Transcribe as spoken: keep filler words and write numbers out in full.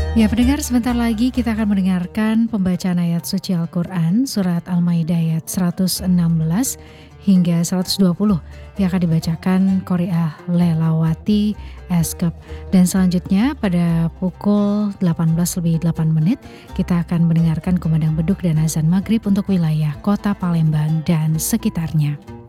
Ya, pendengar, sebentar lagi kita akan mendengarkan pembacaan ayat suci Al-Quran, surat Al-Maidah ayat seratus enam belas hingga seratus dua puluh yang akan dibacakan Qori'ah Lelawati Eskep. Dan selanjutnya pada pukul delapan belas lebih delapan menit kita akan mendengarkan kumandang beduk dan azan maghrib untuk wilayah kota Palembang dan sekitarnya.